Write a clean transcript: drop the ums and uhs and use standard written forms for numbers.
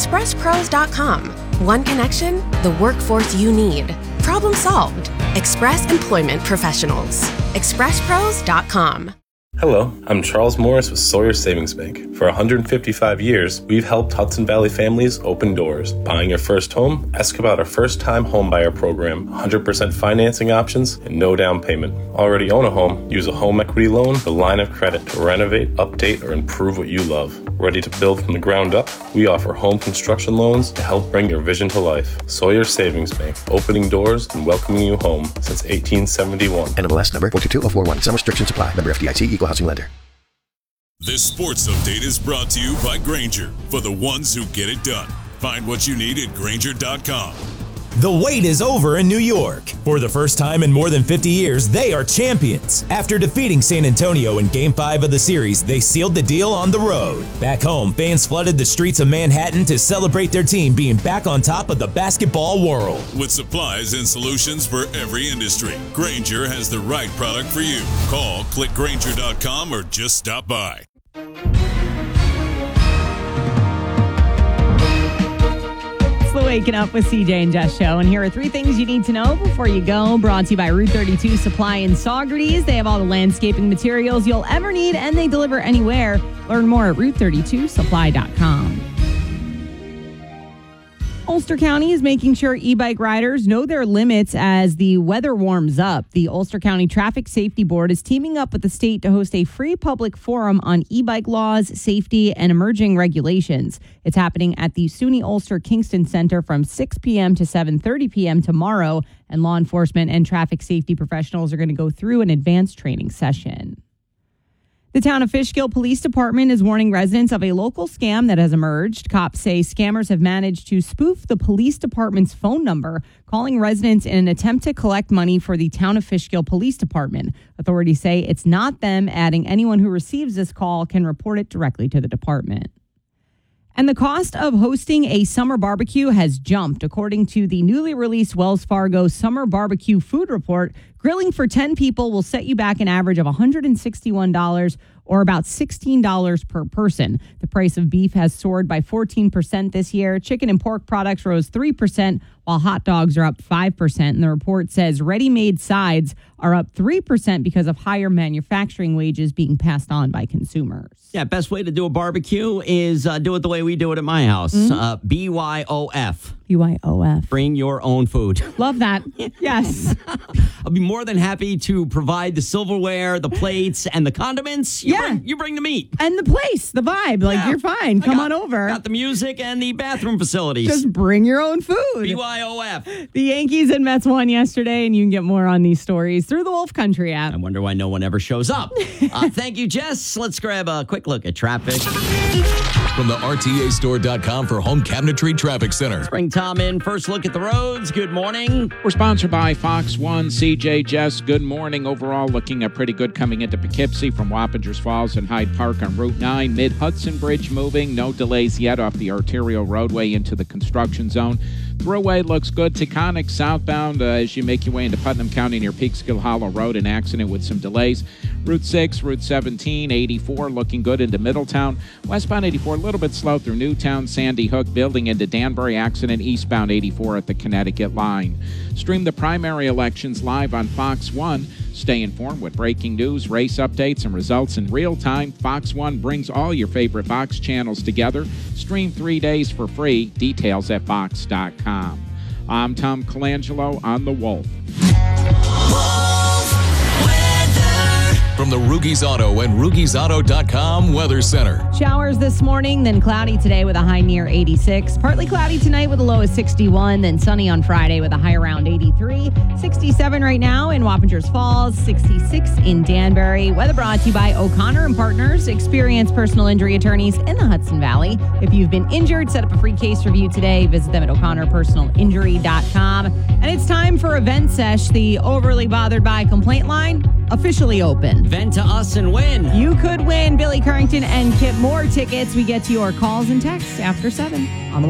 ExpressPros.com. One connection, the workforce you need. Problem solved. Express Employment Professionals. ExpressPros.com. Hello, I'm Charles Morris with Sawyer Savings Bank. For 155 years, we've helped Hudson Valley families open doors. Buying your first home? Ask about our first-time homebuyer program, 100% financing options, and no down payment. Already own a home? Use a home equity loan, the line of credit to renovate, update, or improve what you love. Ready to build from the ground up? We offer home construction loans to help bring your vision to life. Sawyer Savings Bank, opening doors and welcoming you home since 1871. NMLS number 42041. Some restrictions apply. Member FDIC, Equal Housing Lender. This sports update is brought to you by Grainger, for the ones who get it done. Find what you need at Grainger.com. The wait is over in New York. For the first time in more than 50 years, they are champions. After defeating San Antonio in Game 5 of the series, they sealed the deal on the road. Back home, fans flooded the streets of Manhattan to celebrate their team being back on top of the basketball world. With supplies and solutions for every industry, Grainger has the right product for you. Call, click Grainger.com, or just stop by. It's the Waking Up with CJ and Jess show, and here are 3 things you need to know before you go. Brought to you by Route 32 Supply in Saugerties. They have all the landscaping materials you'll ever need, and they deliver anywhere. Learn more at Route32Supply.com. Ulster County is making sure e-bike riders know their limits as the weather warms up. The Ulster County Traffic Safety Board is teaming up with the state to host a free public forum on e-bike laws, safety, and emerging regulations. It's happening at the SUNY Ulster Kingston Center from 6 p.m. to 7:30 p.m. tomorrow, and law enforcement and traffic safety professionals are going to go through an advanced training session. The town of Fishkill Police Department is warning residents of a local scam that has emerged. Cops say scammers have managed to spoof the police department's phone number, calling residents in an attempt to collect money for the town of Fishkill Police Department. Authorities say it's not them, adding anyone who receives this call can report it directly to the department. And the cost of hosting a summer barbecue has jumped. According to the newly released Wells Fargo Summer Barbecue Food Report, grilling for 10 people will set you back an average of $161 or about $16 per person. The price of beef has soared by 14% this year. Chicken and pork products rose 3%, while hot dogs are up 5%. And the report says ready-made sides are up 3% because of higher manufacturing wages being passed on by consumers. Yeah, best way to do a barbecue is do it the way we do it at my house. BYOF. BYOF. Bring your own food. Love that. Yes. I'll be more than happy to provide the silverware, the plates, and the condiments. You bring the meat. And the place, the vibe. Like, you're fine. Come on over. Got the music and the bathroom facilities. Just bring your own food. BYOF. The Yankees and Mets won yesterday, and you can get more on these stories through the Wolf Country app. I wonder why no one ever shows up. Thank you, Jess. Let's grab a quick look at traffic. From the RTAstore.com for Home Cabinetry Traffic Center. Bring Tom in. First look at the roads. Good morning. We're sponsored by Fox One. CJ, Jess, good morning. Overall, looking at pretty good coming into Poughkeepsie from Wappingers Falls and Hyde Park on Route 9. Mid-Hudson Bridge moving. No delays yet off the arterial roadway into the construction zone. Thruway looks good. Taconic southbound as you make your way into Putnam County near Peekskill Hollow Road. An accident with some delays. Route 6, Route 17, 84 looking good into Middletown. Westbound 84 a little bit slow through Newtown, Sandy Hook, building into Danbury. Accident eastbound 84 at the Connecticut line. Stream the primary elections live on Fox One. Stay informed with breaking news, race updates, and results in real time. Fox One brings all your favorite Fox channels together. Stream 3 days for free. Details at Fox.com. I'm Tom Colangelo on The Wolf. From the Rugies Auto and RugiesAuto.com Weather Center. Showers this morning, then cloudy today with a high near 86. Partly cloudy tonight with a low of 61, then sunny on Friday with a high around 83. 67 right now in Wappingers Falls, 66 in Danbury. Weather brought to you by O'Connor and Partners, experienced personal injury attorneys in the Hudson Valley. If you've been injured, set up a free case review today. Visit them at o'connorpersonalinjury.com. And it's time for Event Sesh, the overly bothered by complaint line, officially open. Vent to us and win. You could win Billy Currington and Kip Moore tickets. We get to your calls and texts after 7 on the